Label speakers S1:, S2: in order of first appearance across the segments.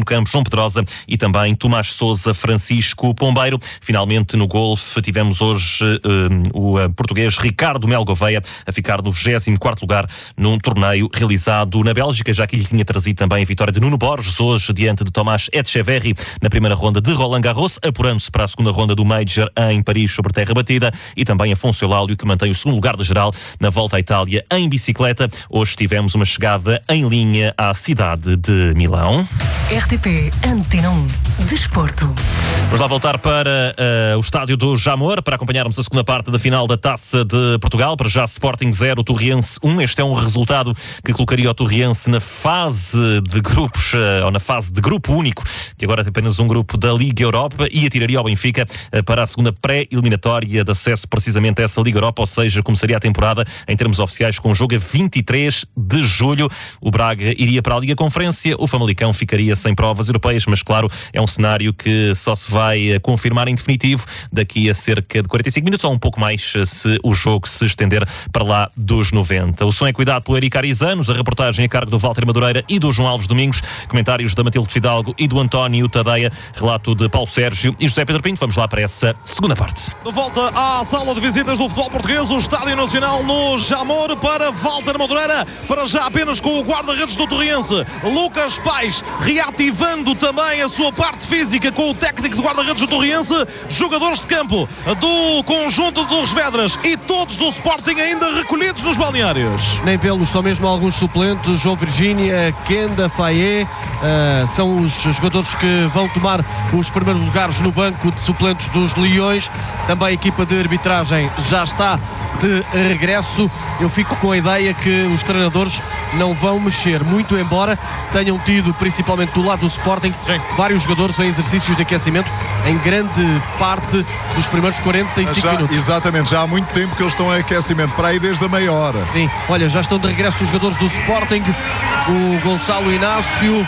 S1: Nuno Campos, João Pedrosa e também Tomás Sousa, Francisco Pombeiro. Finalmente, no golfe, tivemos hoje o português Ricardo Mel Gouveia a ficar no 24º lugar num torneio realizado na Bélgica, já que lhe tinha trazido também a vitória de Nuno Borges, hoje diante de Tomás Etcheverry na primeira ronda de Roland Garros, apurando-se para a segunda ronda do Major em Paris sobre terra batida, e também Afonso Eulálio, que mantém o segundo lugar da geral na Volta à Itália em bicicleta. Hoje tivemos uma chegada em linha à cidade de Milão.
S2: RTP Antena 1 Desporto.
S1: Vamos lá voltar para o estádio do Jamor para acompanharmos a segunda parte da final da Taça de Portugal. Para já, Sporting 0, Torriense 1. Este é um resultado que colocaria o Torriense na fase de grupos, ou na fase de grupo único, que agora tem apenas um grupo da Liga Europa, e atiraria ao Benfica para a segunda pré-eliminatória de acesso precisamente a essa Liga Europa, ou seja, começaria a temporada em termos oficiais com o jogo a 23 de julho. O Braga iria para a Liga Conferência, o Famalicão ficaria sem provas europeias, mas claro, é um cenário que só se vai confirmar em definitivo daqui a cerca de 45 minutos ou um pouco mais, se o jogo se estender para lá dos 90. O som é cuidado pelo Eric Arizanos, a reportagem a cargo do Walter Madureira e do João Alves Domingos, comentários da Matilde Fidalgo e do António Tadeia, relato de Paulo Sérgio e José Pedro Pinto. Vamos lá para essa segunda parte.
S3: De volta à sala de visitas do futebol português, o Estádio Nacional no Jamor, para Walter Madureira, para já apenas com o guarda-redes do Torriense, Lucas Paes, reativando também a sua parte física com o técnico de guarda-redes do Torriense, jogadores de campo do conjunto de Torres Vedras e todos do Sporting ainda recolhidos nos balneários.
S4: Nem vê-los, só mesmo alguns suplentes, João Virgínia, Kenda, Faye, são os jogadores que vão tomar os primeiros lugares no banco de suplentes dos Leões. Também a equipa de arbitragem já está de regresso. Eu fico com a ideia que os treinadores não vão mexer muito, embora tenham tido, principalmente do lado do Sporting, vários jogadores em exercícios de aquecimento em grande parte dos primeiros 45 minutos.
S5: Exatamente, já há muito tempo que eles estão em aquecimento, para aí desde a meia hora.
S4: Sim, olha, já estão de regresso os jogadores do Sporting, o Gonçalo Inácio.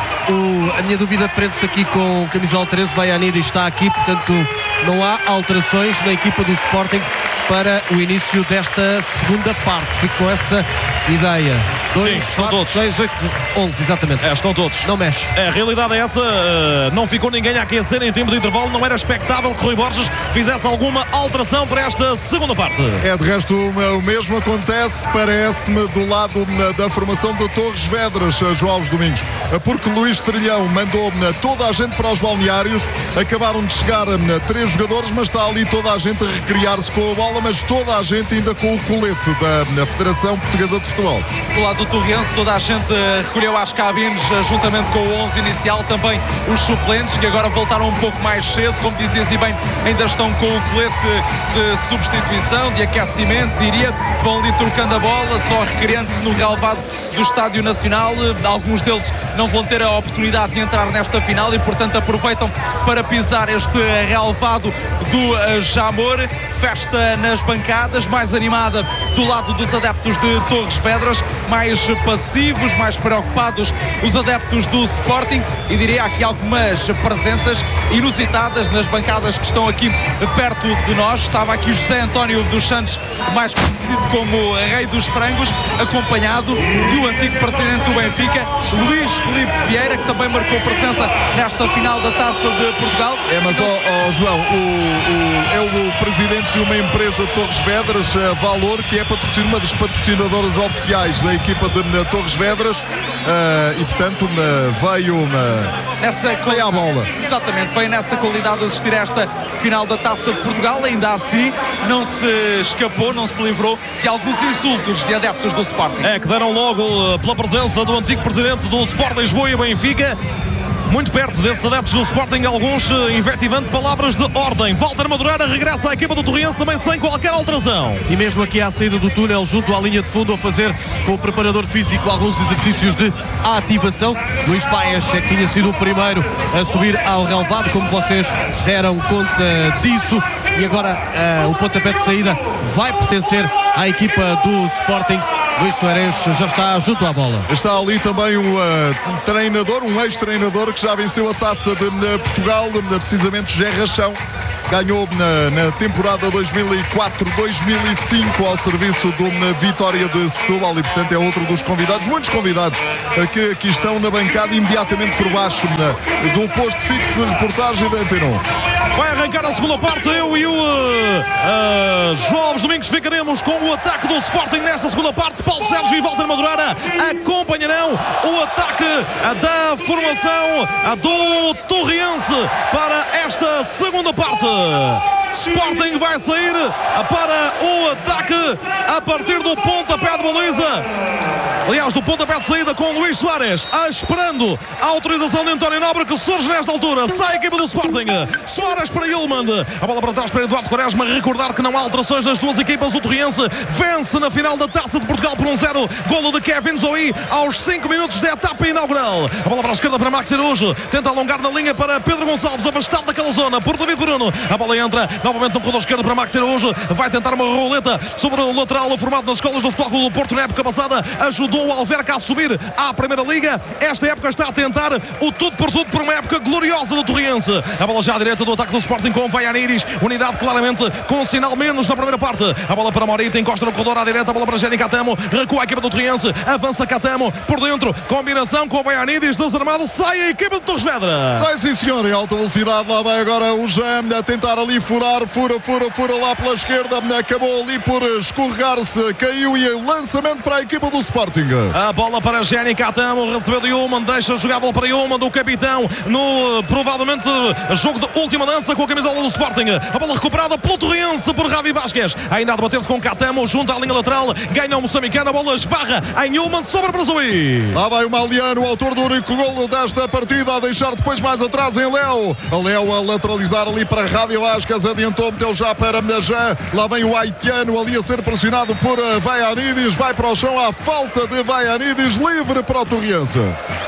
S4: A minha dúvida prende-se aqui com o camisola 13, Baianida está aqui, portanto não há alterações na equipa do Sporting para o início desta segunda parte. Fico com essa ideia. 2, 4, 6, 8, 11, exatamente.
S3: Estão todos.
S4: Não mexe.
S3: A realidade é essa, não ficou ninguém a aquecer em tempo de intervalo, não era expectável que Rui Borges fizesse alguma alteração para esta segunda parte.
S5: De resto, o mesmo acontece, parece-me, do lado da formação de Torres Vedras, João Alves Domingos, porque Luís Trilhão mandou toda a gente para os balneários, acabaram de chegar 3 jogadores, mas está ali toda a gente a recriar-se com a bola, mas toda a gente ainda com o colete da Federação Portuguesa de Futebol.
S6: Do lado do Torriense, toda a gente recolheu às cabines, juntamente com o 11 inicial, também os suplentes, que agora voltaram um pouco mais cedo, como dizias e bem, ainda estão com o colete de substituição, de aquecimento, diria, vão ali trocando a bola, só recriando-se no relevado do Estádio Nacional. Alguns deles não vão ter a oportunidade de entrar nesta final e, portanto, aproveitam para pisar este relevado do Jamor. Festa nas bancadas, mais animada do lado dos adeptos de Torres Vedras, mais passivos, mais preocupados os adeptos do Sporting, e diria aqui algumas presenças inusitadas nas bancadas que estão aqui perto de nós. Estava aqui José António dos Santos, mais conhecido como Rei dos Frangos, acompanhado do antigo presidente do Benfica, Luís Filipe Vieira, que também marcou presença nesta final da Taça de Portugal.
S5: Mas, João, é o presidente de uma empresa de Torres Vedras, Valor, que é uma das patrocinadoras oficiais da equipa de Torres Vedras, e portanto veio à bola.
S6: Exatamente, veio nessa qualidade de assistir a esta final da Taça de Portugal. Ainda assim não se escapou, não se livrou de alguns insultos de adeptos do Sporting.
S3: Que deram logo pela presença do antigo presidente do Sport Lisboa e Benfica, muito perto desses adeptos do Sporting, alguns invectivando palavras de ordem. Walter Madureira regressa à equipa do Torriense também sem qualquer alteração.
S4: E mesmo aqui à saída do túnel, junto à linha de fundo, a fazer com o preparador físico alguns exercícios de ativação. Luís Paes é que tinha sido o primeiro a subir ao relevado, como vocês deram conta disso. E agora o pontapé de saída vai pertencer à equipa do Sporting. Luís Soares já está junto à bola.
S5: Está ali também um treinador, um ex-treinador que já venceu a Taça de Portugal, precisamente José Rachão, ganhou na temporada 2004-2005 ao serviço do Vitória de Setúbal e, portanto, é outro dos convidados, muitos convidados que aqui estão na bancada imediatamente por baixo do posto fixo de reportagem da Antena 1.
S3: Vai arrancar a segunda parte, eu e o João Alves Domingos ficaremos com o ataque do Sporting nesta segunda parte. Paulo Sérgio e Walter Madureira acompanharão o ataque da formação do Torriense para esta segunda parte. Sporting vai sair para o ataque a partir do pontapé de baliza. Aliás, do pontapé de saída com Luís Soares, esperando a autorização de António Nobre, que surge nesta altura. Sai a equipa do Sporting. Soares para Yilmand. A bola para trás para Eduardo Quaresma. Recordar que não há alterações das duas equipas. O Torriense vence na final da Taça de Portugal por 1-0. Golo de Kevin Zoe aos 5 minutos da etapa inaugural. A bola para a esquerda para Max Araújo. Tenta alongar na linha para Pedro Gonçalves, afastado daquela zona por David Bruno. A bola entra novamente no corredor esquerdo para Max Araújo. Vai tentar uma roleta sobre o lateral formado nas escolas do Futebol Clube do Porto na época passada. Ajudou o Alverca a subir à Primeira Liga. Esta época está a tentar o tudo por tudo por uma época gloriosa do Torriense. A bola já à direita do ataque do Sporting com Vaianiris. Unidade claramente com sinal menos na primeira parte. A bola para Morita, encosta no corredor à direita. A bola para Jenny Catamo. Recua a equipa do Torriense. Avança Catamo por dentro. Combinação com Vaianiris. Desarmado. Sai a equipa do Torres Vedras.
S5: Sai sim, senhor. Em alta velocidade. Lá vai agora o Jam a tentar ali furar. Fura lá pela esquerda. Acabou ali por escorregar-se. Caiu e lançamento para a equipa do Sporting.
S3: A bola para Jenny Catamo, recebeu de Yilmand, deixa jogar a bola para Yilmand, o capitão, no provavelmente jogo de última dança com a camisola do Sporting. A bola recuperada pelo Torriense por Javi Vasquez. Ainda a debater-se com Catamo, junto à linha lateral, ganha o moçambicano, a bola esbarra em Yilmand, sobre para Zoe.
S5: Lá vai o Maliano, o autor do único golo desta partida, a deixar depois mais atrás em Léo. A Léo a lateralizar ali para Javi Vasquez, adiantou, meteu já para Menajã. Lá vem o haitiano ali a ser pressionado por Vaianides, vai para o chão à falta de Vaianides, livre para o Torriense.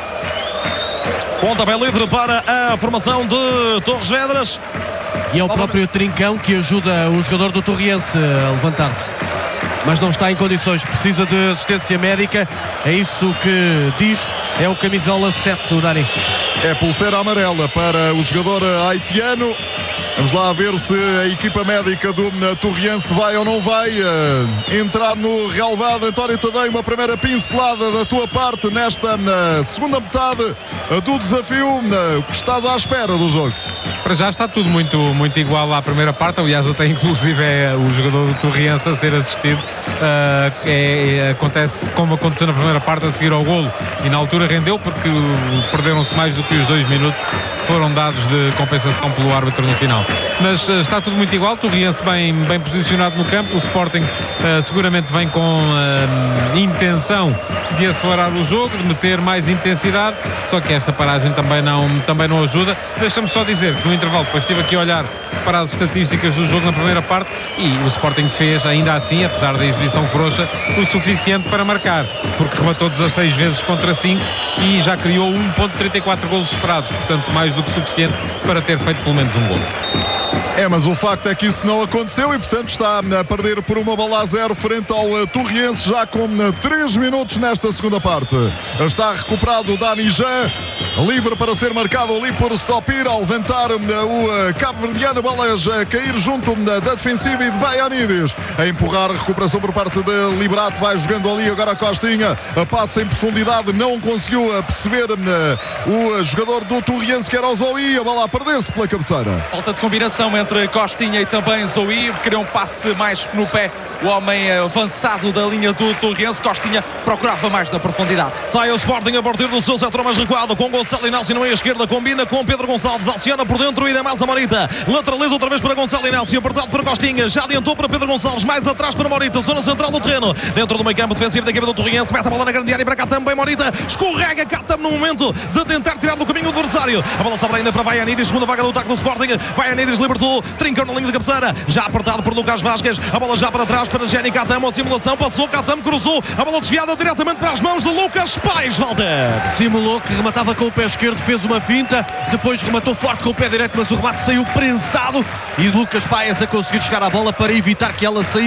S3: Pontapé livre para a formação de Torres Vedras.
S4: E é o próprio Trincão que ajuda o jogador do Torriense a levantar-se. Mas não está em condições, precisa de assistência médica. É isso que diz, é o camisola 7, o Dani.
S5: É pulseira amarela para o jogador haitiano. Vamos lá ver se a equipa médica do Torriense vai ou não vai entrar no relevado. António Tadei, uma primeira pincelada da tua parte nesta segunda metade do desafio. O que estás à espera do jogo?
S7: Para já está tudo muito igual à primeira parte. Aliás, até inclusive é o jogador do Torriense a ser assistido. Acontece como aconteceu na primeira parte, a seguir ao golo. E na altura rendeu porque perderam-se mais do que os 2 minutos que foram dados de compensação pelo árbitro no final. Mas está tudo muito igual. Torriense bem posicionado no campo. O Sporting seguramente vem com intenção de acelerar o jogo, de meter mais intensidade. Só que esta paragem também não ajuda. Deixa-me só dizer que no intervalo, depois estive aqui a olhar para as estatísticas do jogo na primeira parte e o Sporting fez ainda assim, apesar da exibição frouxa, o suficiente para marcar, porque rematou 16 vezes contra 5 e já criou 1.34 golos esperados, portanto mais do que suficiente para ter feito pelo menos um golo.
S5: Mas o facto é que isso não aconteceu e, portanto, está a perder por 1-0 frente ao Torriense, já com 3 minutos nesta segunda parte. Está recuperado o Dani Jean, livre para ser marcado ali por Stopir, ao levantar o cabo-verdiano, a bola a cair junto da defensiva e de Vaianides. A empurrar, a recuperação por parte de Liberato, vai jogando ali agora a Costinha, passa em profundidade, não conseguiu perceber o jogador do Torriense, que era o Zoe, a bola a perder-se pela cabeceira.
S6: Falta de combinação entre Costinha e também Zoe, queria um passe mais no pé, o homem avançado da linha do Torriense. Costinha procurava mais na profundidade.
S3: Sai o Sporting a partir do seu setor mais recuado, com Gonçalo Inácio na meia esquerda, combina com Pedro Gonçalves, aciona por dentro e Demasa Morita, lateraliza outra vez para Gonçalo Inácio, apertado para Costinha, já adiantou para Pedro Gonçalves, mais atrás para Morita, zona central do terreno, dentro do meio campo defensivo da equipa do Torriense, mete a bola na grande área para Catamo, bem Morita, escorrega Catamo no momento de tentar tirar do caminho do adversário. A bola sobra ainda para Vaianides, segunda vaga do ataque do Sporting. Vaianides libertou, trincou na linha de cabeceira, já apertado por Lucas Vasquez, a bola já para trás para Jenny Catamo, a simulação passou, Catamo cruzou, a bola desviada diretamente para as mãos de Lucas Paes, Walter.
S4: Simulou que rematava com o pé esquerdo, fez uma finta, depois rematou forte com o pé direito, mas o remate saiu prensado e Lucas Paes a conseguir chegar à bola para evitar que ela saísse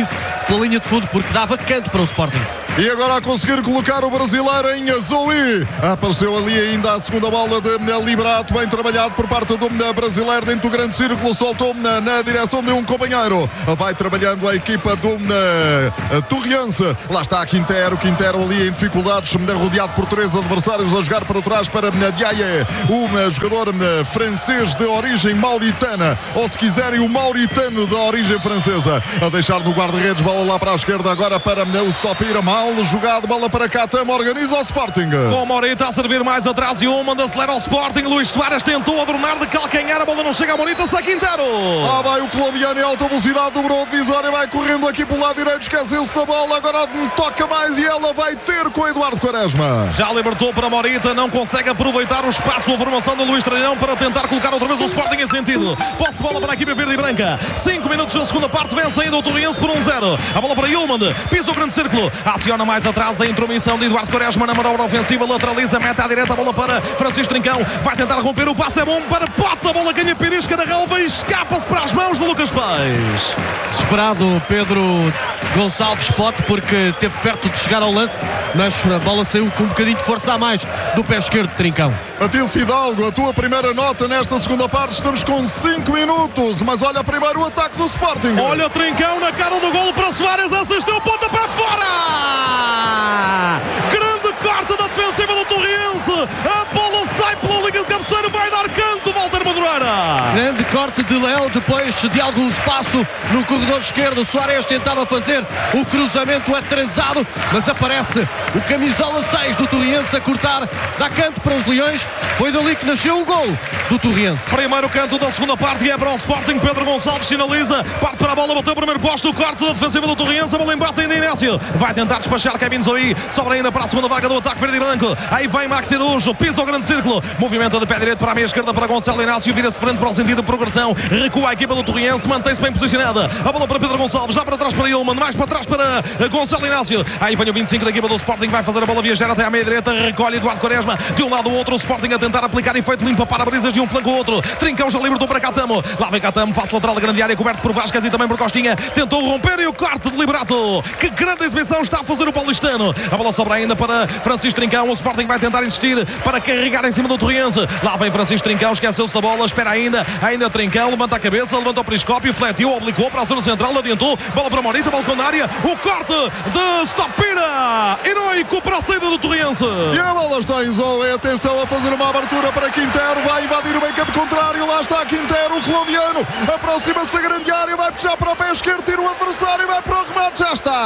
S4: pela linha de fundo, porque dava canto para o Sporting.
S5: E agora a conseguir colocar o brasileiro em Zoe. Apareceu ali ainda a segunda bola de Liberato, bem trabalhado por parte do brasileiro dentro do grande círculo, soltou na direção de um companheiro. Vai trabalhando a equipa do Torriense. Lá está Quintero ali em dificuldades, rodeado por 3 adversários a jogar para trás para Diaye, um jogador francês de origem mauritana, ou se quiserem o mauritano de origem francesa, a deixar no guarda-redes, bola lá para a esquerda agora para o Stopira, mal jogado, bola para Katam, organiza o Sporting.
S3: Com Morita a servir mais atrás e uma acelera o Sporting. Luís Soares tentou adornar de calcanhar, a bola não chega a Morita, sai Quintero.
S5: Lá vai o colombiano em alta velocidade, dobrou a divisória, vai correndo aqui pelo lado direito, esqueceu-se da bola, agora toca mais e ela vai ter com Eduardo Quaresma.
S3: Já libertou para Morita, não consegue aproveitar o espaço, a formação de Luís Tralhão para tentar colocar outra vez o Sporting em sentido. Posse de bola para a equipe verde e branca. 5 minutos na segunda parte, vence ainda o Torriense por 1-0. A bola para Yulman, pisa o grande círculo, aciona mais atrás a intromissão de Eduardo Quaresma na manobra ofensiva, lateraliza, mete à direita a bola para Francisco Trincão, vai tentar romper, o passe é bom para Pote, a bola ganha pirisca na relva e escapa-se para as mãos de Lucas Pais.
S4: Desesperado Pedro Gonçalves Pote, porque esteve perto de chegar ao lance, mas a bola saiu com um bocadinho de força a mais do pé esquerdo de Trincão.
S5: Matilde Fidalgo, a tua primeira nota nesta segunda parte, estamos com 5 minutos, mas olha primeiro o ataque do Sporting.
S3: Olha Trincão na cara do golo para Soares, assistiu, ponta para fora! Grande corte da defensiva do Torriense, a bola sai pela linha de cabeceira, vai dar canto, Walter Madureira.
S4: Grande corte de Leão, depois de algum espaço no corredor esquerdo, Soares tentava fazer o cruzamento atrasado, mas aparece o camisola 6 do Torriense a cortar, dá canto para os Leões, foi dali que nasceu o gol do Torriense.
S3: Primeiro canto da segunda parte e é para o Sporting, Pedro Gonçalves finaliza, parte para a bola, bateu o primeiro posto, o corte da defensiva do Torriense, a bola embate ainda Inácio, vai tentar despachar Kevin Zoe, sobra ainda para a segunda vaga do ataque verde e branco, aí vem Maxi Arujo, pisa o grande círculo, movimenta de pé direito para a meia esquerda para Gonçalo Inácio, vira-se frente para o sentido de progressão, recua a equipa do Torriense, mantém-se bem posicionada, a bola para Pedro Gonçalves, já para trás para Ilman, mais para trás para Gonçalo Inácio, aí vem o 25 da equipa do Sporting, vai fazer a bola viajar até à meia direita, recolhe Eduardo Quaresma, de um lado ao outro, o Sporting a tentar aplicar efeito limpa para brisas de um flanco ao outro, Trincão já libertou para Catamo, lá vem Catamo, face lateral da grande área, coberto por Vasquez e também por Costinha, tentou romper e o corte de Liberato, que grande exibição está a fazer o paulistano, a bola sobra ainda para Francisco Trincão, o Sporting vai tentar insistir para carregar em cima do Torriense, lá vem Francisco Trincão, esqueceu-se da bola, espera ainda Trincão, levanta a cabeça, levanta o periscópio, fletiu, oblicou para a zona central, adiantou, bola para Morita, balcão da área, o corte de Stopira, heroico para a saída do Torriense.
S5: E a bola está em Zoe, atenção a fazer uma abertura para Quintero, vai invadir o meio campo contrário, lá está Quintero, o colombiano, aproxima-se da grande área, vai puxar para o pé esquerdo, tira o adversário, vai para o remate,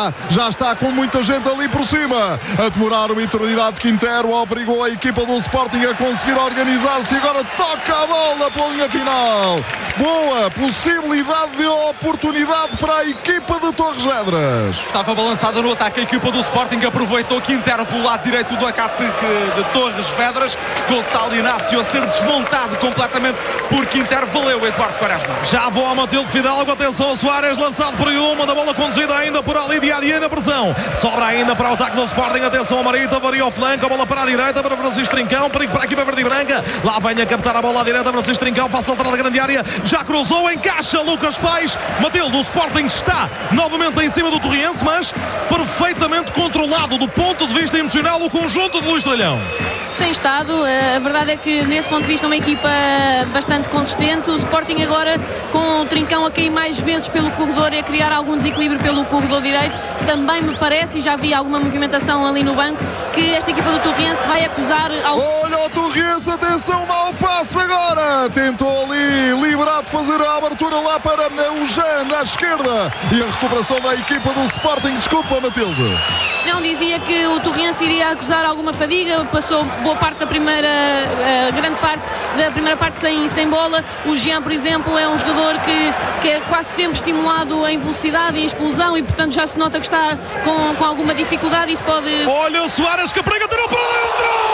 S5: já está com muita gente ali por cima, a demorar uma eternidade. Quintero obrigou a equipa do Sporting a conseguir organizar-se e agora toca a bola pela linha final. Boa possibilidade de oportunidade para a equipa de Torres Vedras.
S6: Estava balançada no ataque a equipa do Sporting, aproveitou Quintero pelo lado direito do ataque de Torres Vedras, Gonçalo Inácio a ser desmontado completamente por Quintero, valeu Eduardo Quaresma.
S3: Já voa Matilde Fidalgo, atenção Soares, lançado por Yulman, da bola conduzida ainda por ali Diadier na pressão, sobra ainda para o ataque do Sporting, atenção a Marita, varia o flanco, a bola para a direita para Francisco Trincão, perigo para a equipa verde e branca, lá vem a captar a bola à direita, Francisco Trincão, face lateral da grande área, já cruzou, encaixa Lucas Pais, Matilde, o Sporting está novamente em cima do Torriense, mas perfeitamente controlado do ponto de vista emocional o conjunto de Luís Tralhão.
S8: Tem estado, a verdade é que nesse ponto de vista é uma equipa bastante consistente, o Sporting agora com o Trincão a cair mais vezes pelo corredor e a criar algum desequilíbrio pelo corredor direito, também me parece, e já vi alguma movimentação ali no banco, que esta equipa do Torriense vai acusar ao...
S5: Olha o Torriense, atenção, mau passe agora, tentou ali Liberato fazer a abertura lá para o Jean à esquerda e a recuperação da equipa do Sporting. Desculpa, Matilde.
S8: Não, dizia que o Torriense iria acusar alguma fadiga, passou boa parte da primeira, grande parte da primeira parte sem bola. O Jean, por exemplo, é um jogador que é quase sempre estimulado em velocidade e em explosão e, portanto, já se nota que está com alguma dificuldade. Isso pode...
S3: Olha o Soares que prega, tirou para dentro!